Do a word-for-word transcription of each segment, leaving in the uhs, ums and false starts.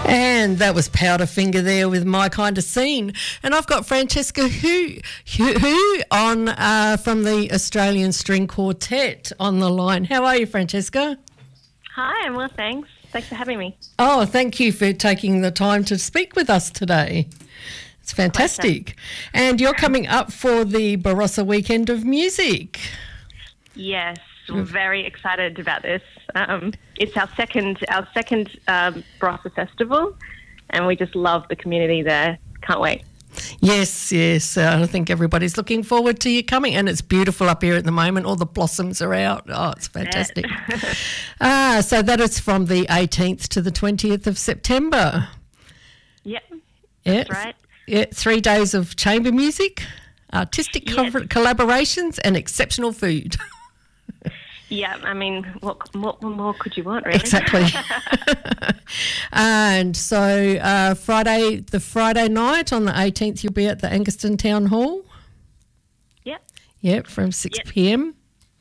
And that was Powderfinger there with My Kind of Scene. And I've got Francesca Hu, Hu, Hu on uh, from the Australian String Quartet on the line. How are you, Francesca? Hi, I'm well, thanks. Thanks for having me. Oh, thank you for taking the time to speak with us today. It's fantastic. And you're coming up for the Barossa Weekend of Music. Yes, we're very excited about this. Um, it's our second our second um, Barossa Festival, and we just love the community there. Can't wait. Yes, yes. Uh, I think everybody's looking forward to you coming, and it's beautiful up here at the moment. All the blossoms are out. Oh, it's fantastic. ah, so that is from the eighteenth to the twentieth of September. Yep, yeah. That's right. Yeah, three days of chamber music, artistic yes. co- collaborations, and exceptional food. Yeah, I mean, what, what more could you want, really? Exactly. And so uh, Friday, the Friday night on the eighteenth, you'll be at the Angaston Town Hall. Yep. Yep, from six yep. p.m.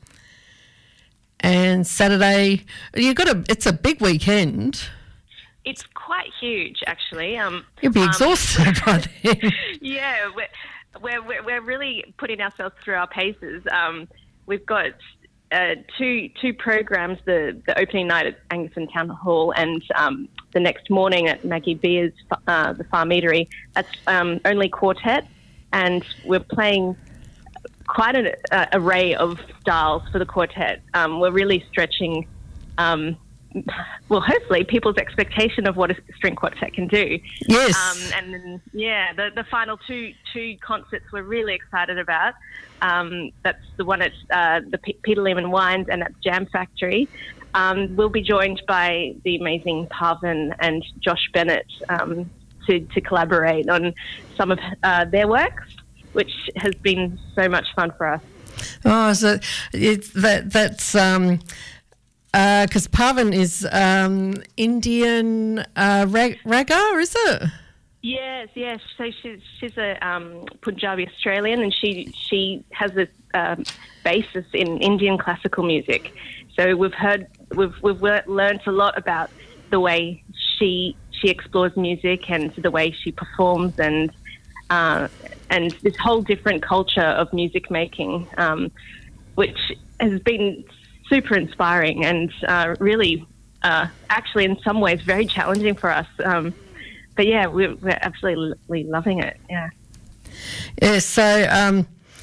And Saturday, you got a. It's a big weekend. It's quite huge, actually. Um, You'll be exhausted um, by then. Yeah, we're, we're we're really putting ourselves through our paces. Um, we've got. Uh, two two programs, the, the opening night at Angaston Town Hall and um, the next morning at Maggie Beer's, uh, the Farm Eatery. That's um, only quartet, and we're playing quite an uh, array of styles for the quartet. Um, we're really stretching, um, well, hopefully, people's expectation of what a string quartet can do. Yes. Um, and then, yeah, the, the final two two concerts we're really excited about. Um, that's the one at uh, the P- Peter Lehman Wines and at Jam Factory. Um, we'll be joined by the amazing Parvin and Josh Bennett um, to, to collaborate on some of uh, their works, which has been so much fun for us. Oh, so it's that that's um, because uh, Parvin is um, Indian uh, rag- raga, is it? Yes, yes. So she's she's a um, Punjabi Australian, and she she has a um, basis in Indian classical music. So we've heard we've we've learned a lot about the way she she explores music and the way she performs, and uh, and this whole different culture of music making, um, which has been super inspiring and uh, really, uh, actually, in some ways, very challenging for us. Um, But yeah, we're, we're absolutely loving it. Yeah. Yeah. So, um,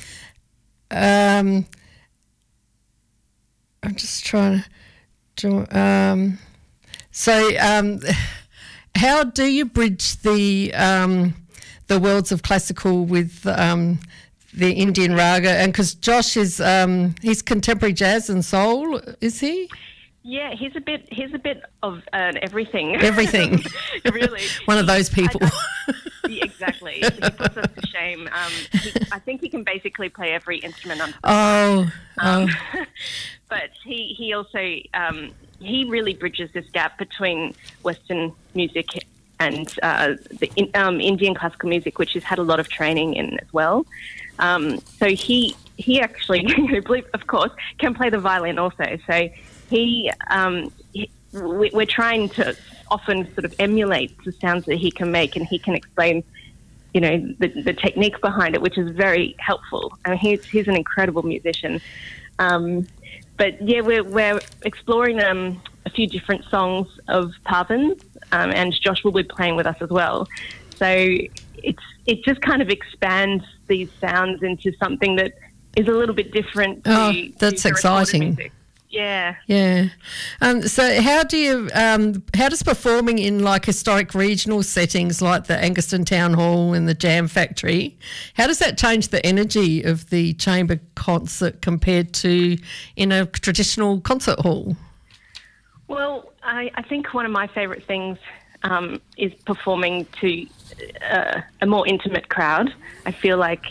um, I'm just trying to. Um, so, um, how do you bridge the um, the worlds of classical with um, the Indian raga? And because Josh is um, he's contemporary jazz and soul, is he? Yeah, he's a bit. He's a bit of uh, everything. Everything, really. One of those people. I, I, yeah, exactly. He puts us to shame. Um, he, I think he can basically play every instrument on. Oh. Um, oh. But he he also um, he really bridges this gap between Western music and uh, the in, um, Indian classical music, which he's had a lot of training in as well. Um, so he he actually, of course, can play the violin also. So. He, um, he, we're trying to often sort of emulate the sounds that he can make, and he can explain, you know, the, the technique behind it, which is very helpful. I mean, he's he's an incredible musician. Um, but yeah, we're we're exploring um, a few different songs of Parvin's, um, and Josh will be playing with us as well. So it's it just kind of expands these sounds into something that is a little bit different. To, oh, that's to exciting. Music. Yeah. Yeah. Um, so how do you, um, how does performing in like historic regional settings like the Angaston Town Hall and the Jam Factory, how does that change the energy of the chamber concert compared to in a traditional concert hall? Well, I, I think one of my favourite things um, is performing to uh, a more intimate crowd. I feel like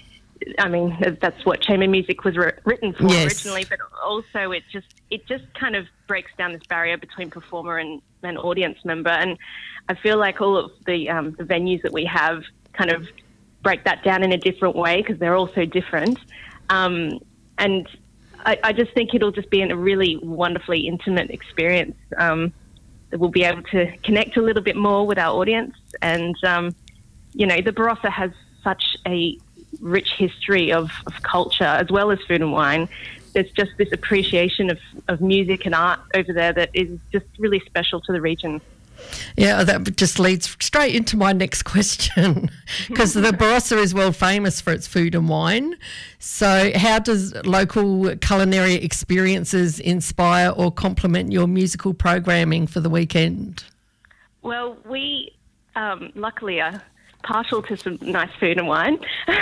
I mean, that's what chamber music was written for yes. originally, but also it just it just kind of breaks down this barrier between performer and, and audience member. And I feel like all of the, um, the venues that we have kind of break that down in a different way because they're all so different. Um, and I, I just think it'll just be a really wonderfully intimate experience um, we'll be able to connect a little bit more with our audience. And, um, you know, the Barossa has such a rich history of, of culture as well as food and wine. There's just this appreciation of, of music and art over there that is just really special to the region. Yeah, that just leads straight into my next question, because the Barossa is world famous for its food and wine. So how does local culinary experiences inspire or complement your musical programming for the weekend? Well, we um, luckily are partial to some nice food and wine,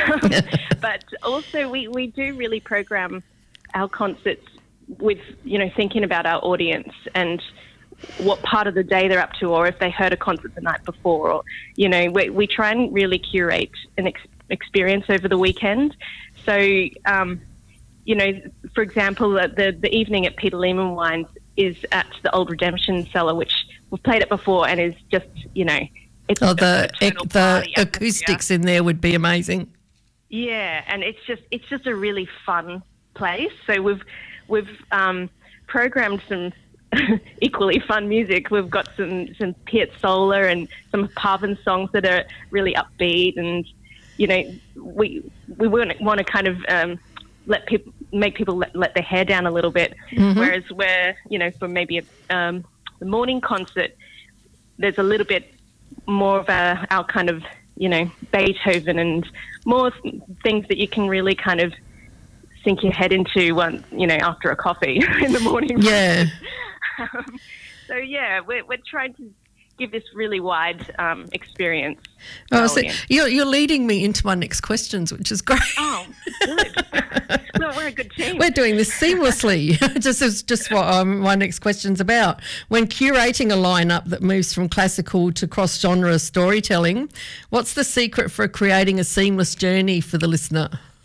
but also we, we do really program our concerts with, you know, thinking about our audience and what part of the day they're up to, or if they heard a concert the night before, or, you know, we, we try and really curate an ex- experience over the weekend. So, um, you know, for example, the, the, the evening at Peter Lehman Wines is at the Old Redemption Cellar, which we've played it before and is just, you know, it's oh, the ec- the acoustics in there would be amazing. Yeah, and it's just it's just a really fun place. So we've we've um, programmed some equally fun music. We've got some some Piet Solar and some Parvin songs that are really upbeat, and you know we we want to kind of um, let people make people let, let their hair down a little bit. Mm-hmm. Whereas where you know for maybe a um, the morning concert, there's a little bit more of a, our kind of you know Beethoven and more things that you can really kind of sink your head into one you know after a coffee in the morning. Yeah. Um, so yeah, we're we're trying to give this really wide um, experience. Oh, so you're you're leading me into my next questions, which is great. Oh, good. Well, we're a good team. We're doing this seamlessly. Just is just what um, my next question's about. When curating a lineup that moves from classical to cross-genre storytelling, what's the secret for creating a seamless journey for the listener?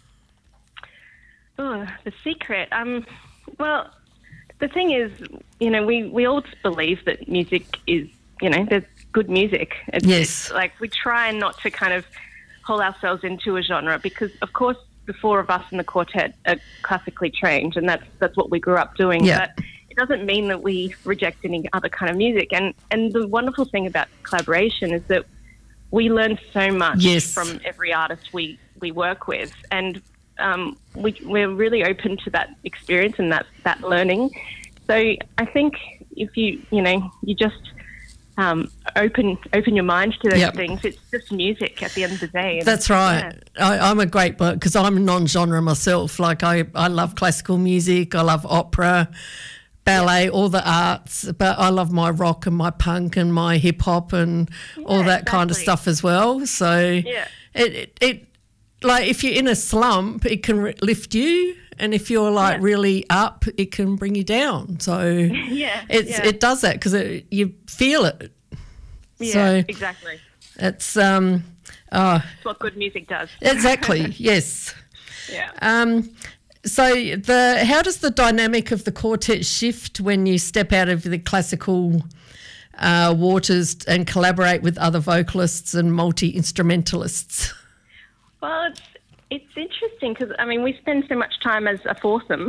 Oh, the secret. Um, well. The thing is, you know, we, we all believe that music is, you know, there's good music. It's, yes. It's like we try not to kind of haul ourselves into a genre because, of course, the four of us in the quartet are classically trained and that's that's what we grew up doing. Yeah. But it doesn't mean that we reject any other kind of music. And, and the wonderful thing about collaboration is that we learn so much yes. from every artist we, we work with. And Um, we, we're really open to that experience and that, that learning. So I think if you, you know, you just um, open open your mind to those yep. things, it's just music at the end of the day. And that's right. Yeah. I, I'm a great bloke because I'm non-genre myself. Like I, I love classical music, I love opera, ballet, yep. all the arts, but I love my rock and my punk and my hip-hop and yeah, all that exactly. kind of stuff as well. So yeah. it, it, it like if you're in a slump, it can lift you, and if you're like yeah. really up, it can bring you down. So yeah, it's yeah. it does that because you feel it. Yeah, so exactly. It's um, oh, it's what good music does. Exactly. Yes. Yeah. Um. So the how does the dynamic of the quartet shift when you step out of the classical uh, waters and collaborate with other vocalists and multi-instrumentalists? Well, it's it's interesting because, I mean, we spend so much time as a foursome.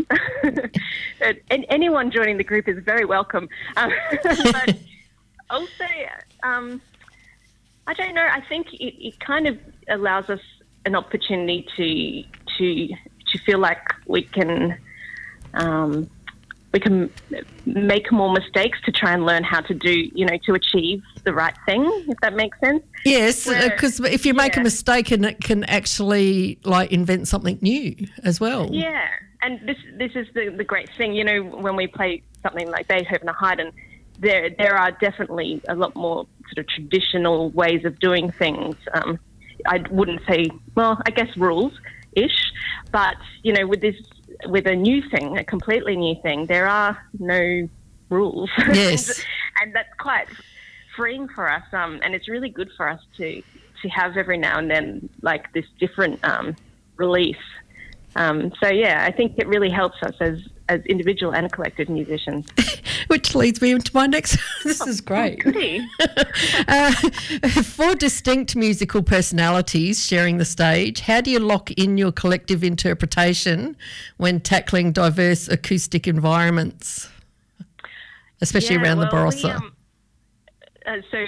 And anyone joining the group is very welcome. Um, but also, um, I don't know, I think it, it kind of allows us an opportunity to to to feel like we can um, we can make more mistakes to try and learn how to do, you know, to achieve the right thing, if that makes sense. Yes, because if you make yeah. a mistake and it can actually like invent something new as well. Yeah, and this this is the, the great thing, you know, when we play something like Beethoven or Haydn, there there are definitely a lot more sort of traditional ways of doing things. Um, I wouldn't say, well, I guess rules-ish, but, you know, with this, with a new thing, a completely new thing, there are no rules. Yes. And that's quite freeing for us, um, and it's really good for us to, to have every now and then, like, this different um, release. Um, so, yeah, I think it really helps us as, as individual and collective musicians. Which leads me into my next... This is great. Oh, uh, four distinct musical personalities sharing the stage. How do you lock in your collective interpretation when tackling diverse acoustic environments, especially yeah, around well, the Barossa? We, um, uh, so,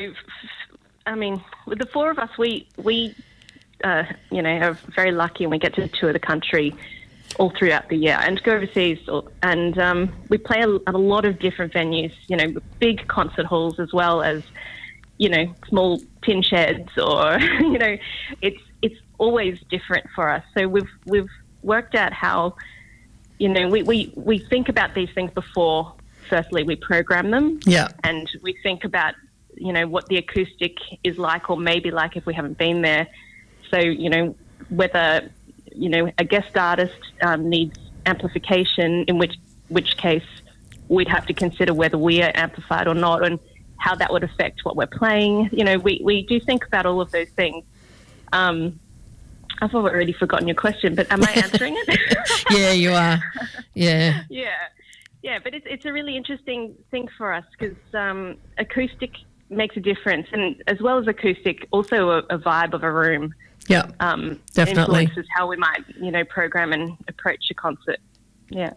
I mean, with the four of us, we we uh, you know are very lucky, and we get to tour the country all throughout the year and go overseas. And um, we play at a lot of different venues. You know, big concert halls as well as, you know, small tin sheds, or you know, it's it's always different for us. So we've we've worked out how, you know, we, we, we think about these things before, firstly, we program them. Yeah. And we think about, you know, what the acoustic is like or maybe like if we haven't been there. So, you know, whether, you know, a guest artist um, needs amplification, in which which case we'd have to consider whether we are amplified or not and how that would affect what we're playing. You know, we, we do think about all of those things. Um, I've already forgotten your question, but am I answering it? Yeah, you are. Yeah. Yeah. Yeah, but it's, it's a really interesting thing for us because um, acoustic makes a difference, and as well as acoustic, also a, a vibe of a room. Yeah, um, definitely. Influences how we might, you know, program and approach a concert. Yeah.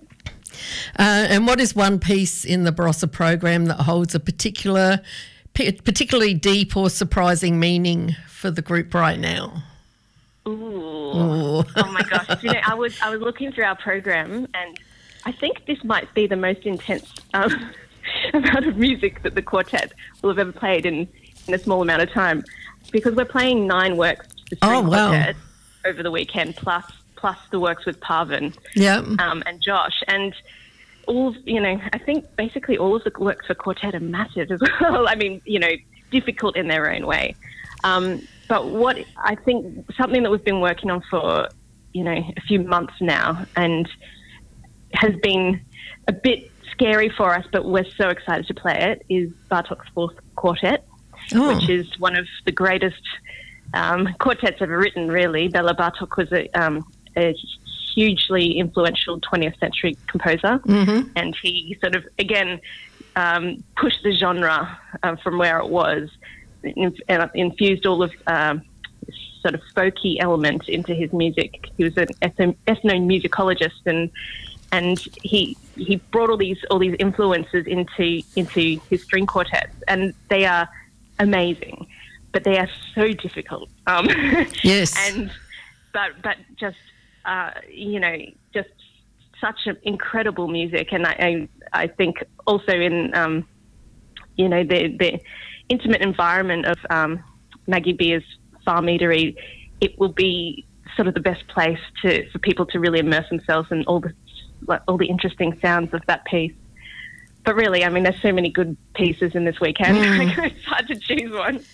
Uh, and what is one piece in the Barossa program that holds a particular, particularly deep or surprising meaning for the group right now? Ooh. Ooh. Oh my gosh! You know, I was I was looking through our program, and I think this might be the most intense um, amount of music that the quartet will have ever played in, in a small amount of time, because we're playing nine works for string oh, wow. quartet over the weekend, plus plus the works with Parvin, yeah, um, and Josh, and all of, you know, I think basically all of the works for quartet are massive as well. I mean, you know, difficult in their own way. Um, but what I think something that we've been working on for, you know, a few months now and has been a bit scary for us, but we're so excited to play it, is Bartok's Fourth Quartet, oh. which is one of the greatest um, quartets ever written, really. Bela Bartok was a, um, a hugely influential twentieth century composer, mm-hmm. and he sort of, again, um, pushed the genre uh, from where it was, and infused all of um, sort of folky element into his music. He was an ethnomusicologist, and and he he brought all these all these influences into into his string quartets, and they are amazing, but they are so difficult. Um, yes, and but but just uh, you know just such an incredible music, and I I, I think also in um, you know the the intimate environment of um, Maggie Beer's farm eatery, it will be sort of the best place to for people to really immerse themselves in all the like, all the interesting sounds of that piece. But really, I mean, there's so many good pieces in this weekend. Mm. It's hard to choose one.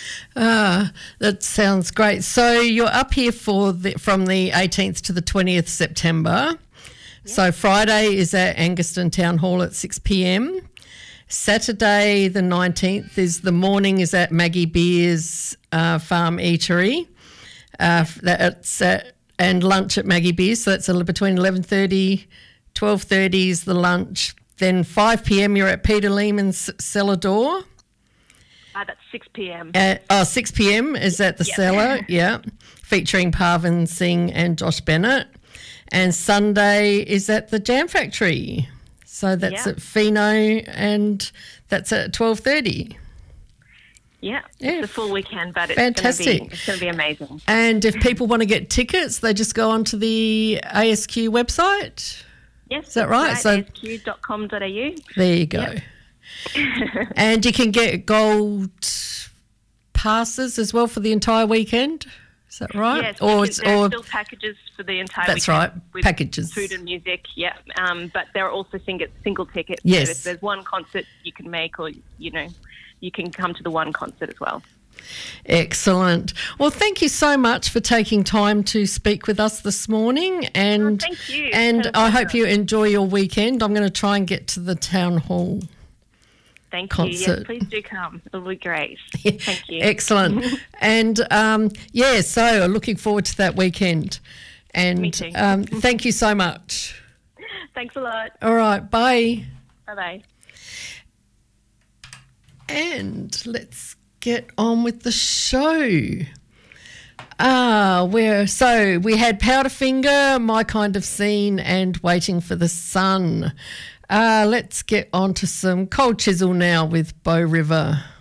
Ah, that sounds great. So you're up here for the, from the eighteenth to the twentieth September. Yep. So Friday is at Angaston Town Hall at six p m. Saturday the nineteenth is the morning is at Maggie Beer's uh, Farm Eatery. Uh, that's at, and lunch at Maggie Beer's. So that's between eleven thirty, twelve thirty is the lunch. Then five p m you're at Peter Lehman's Cellar Door. Uh, that's six p m. Uh, oh, six p m is at the yep. Cellar, yeah, featuring Parvin Singh and Josh Bennett. And Sunday is at the Jam Factory. So that's yeah. at Fino, and that's at twelve thirty. Yeah, yeah, it's a full weekend, but it's fantastic. Gonna be, it's going to be amazing. And if people want to get tickets, they just go onto the A S Q website. Yes, is that right? right So A S Q dot com dot a u. There you go. Yep. And you can get gold passes as well for the entire weekend. Is that right? Yes, or it's, there or, are still packages for the entire that's weekend. That's right, with packages. Food and music, yeah. Um, but there are also single, single tickets. Yes. So if there's one concert you can make, or, you know, you can come to the one concert as well. Excellent. Well, thank you so much for taking time to speak with us this morning. And, oh, thank you. And I hope you enjoy your weekend. I'm going to try and get to the town hall. Thank concert. you. Yes, please do come. It'll be great. Thank you. Excellent. And, um, yeah, so looking forward to that weekend. And Me too. Um, thank you so much. Thanks a lot. All right. Bye. Bye-bye. And let's get on with the show. Ah, where so we had Powderfinger, My Kind of Scene, and Waiting for the Sun. Uh, let's get on to some Cold Chisel now with Bow River.